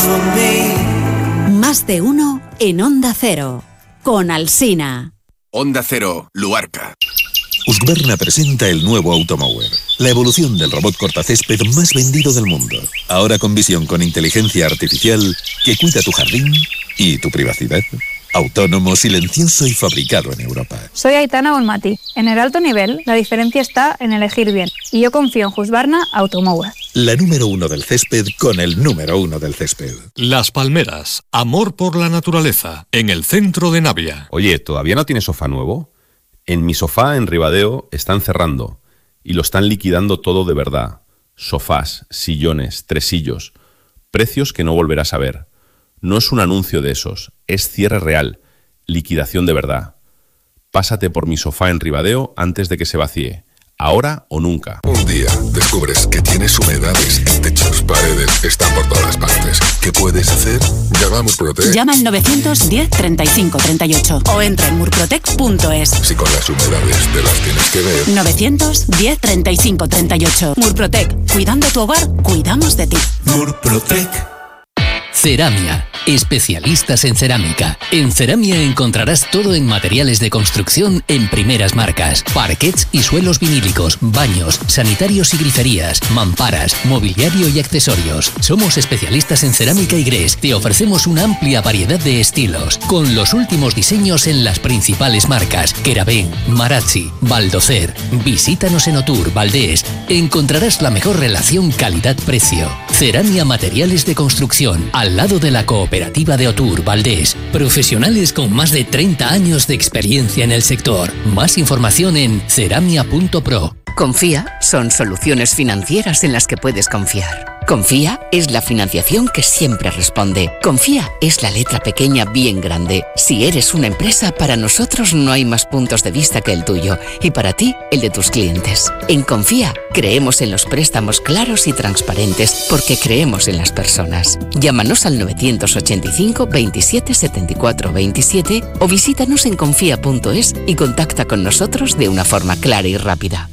Más de uno en Onda Cero, con Alsina. Onda Cero, Luarca. Husqvarna presenta el nuevo Automower, la evolución del robot cortacésped más vendido del mundo. Ahora con visión con inteligencia artificial que cuida tu jardín y tu privacidad. Autónomo, silencioso y fabricado en Europa. Soy Aitana Bonmati. En el alto nivel, la diferencia está en elegir bien. Y yo confío en Husqvarna Automower. La número 1 del césped con el número 1 del césped. Las Palmeras. Amor por la naturaleza. En el centro de Navia. Oye, ¿todavía no tienes sofá nuevo? En Mi Sofá, en Ribadeo, están cerrando. Y lo están liquidando todo de verdad. Sofás, sillones, tresillos. Precios que no volverás a ver. No es un anuncio de esos, es cierre real, liquidación de verdad. Pásate por Mi Sofá en Ribadeo antes de que se vacíe, ahora o nunca. Un día descubres que tienes humedades en techos, paredes, están por todas partes. ¿Qué puedes hacer? Llama a Murprotec. Llama al 910 35 38 o entra en murprotec.es. Si con las humedades te las tienes que ver. 910 35 38. Murprotec. Cuidando tu hogar, cuidamos de ti. Murprotec. Ceramia, especialistas en cerámica. En Ceramia encontrarás todo en materiales de construcción en primeras marcas. Parquets y suelos vinílicos, baños, sanitarios y griferías, mamparas, mobiliario y accesorios. Somos especialistas en cerámica y grés. Te ofrecemos una amplia variedad de estilos, con los últimos diseños en las principales marcas. Keravén, Marazzi, Baldocer. Visítanos en Otur, Valdés. Encontrarás la mejor relación calidad-precio. Ceramia Materiales de Construcción, al lado de la cooperativa de Otur, Valdés. Profesionales con más de 30 años de experiencia en el sector. Más información en ceramia.pro. Confía son soluciones financieras en las que puedes confiar. Confía es la financiación que siempre responde. Confía es la letra pequeña bien grande. Si eres una empresa, para nosotros no hay más puntos de vista que el tuyo y para ti, el de tus clientes. En Confía creemos en los préstamos claros y transparentes porque creemos en las personas. Llámanos al 985 27 74 27 o visítanos en confía.es y contacta con nosotros de una forma clara y rápida.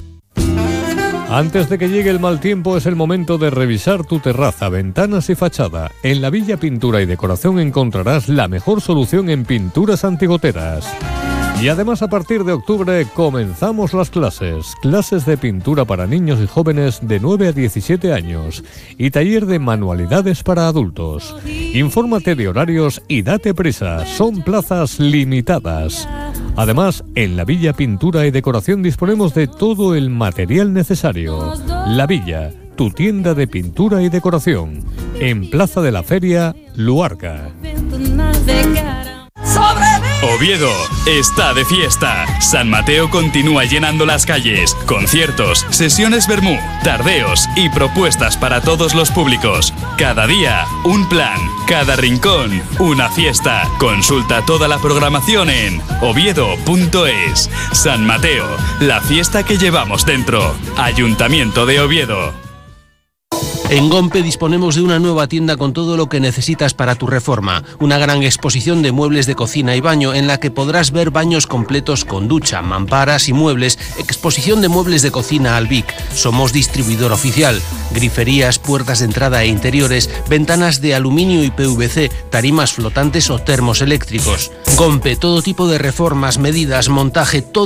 Antes de que llegue el mal tiempo es el momento de revisar tu terraza, ventanas y fachada. En la Villa Pintura y Decoración encontrarás la mejor solución en pinturas antigoteras. Y además a partir de octubre comenzamos las clases de pintura para niños y jóvenes de 9 a 17 años y taller de manualidades para adultos. Infórmate de horarios y date prisa, son plazas limitadas. Además, en la Villa Pintura y Decoración disponemos de todo el material necesario. La Villa, tu tienda de pintura y decoración, en Plaza de la Feria, Luarca. Oviedo está de fiesta. San Mateo continúa llenando las calles. Conciertos, sesiones vermú, tardeos y propuestas para todos los públicos. Cada día, un plan. Cada rincón, una fiesta. Consulta toda la programación en oviedo.es. San Mateo, la fiesta que llevamos dentro. Ayuntamiento de Oviedo. En Gompe disponemos de una nueva tienda con todo lo que necesitas para tu reforma. Una gran exposición de muebles de cocina y baño en la que podrás ver baños completos con ducha, mamparas y muebles. Exposición de muebles de cocina Albic. Somos distribuidor oficial. Griferías, puertas de entrada e interiores, ventanas de aluminio y PVC, tarimas flotantes o termos eléctricos. Gompe, todo tipo de reformas, medidas, montaje, todo